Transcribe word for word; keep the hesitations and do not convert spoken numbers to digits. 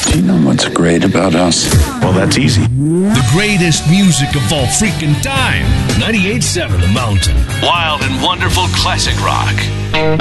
Do you know what's great about us? Well, that's easy. The greatest music of all freaking time. ninety-eight point seven The Mountain. Wild and wonderful classic rock.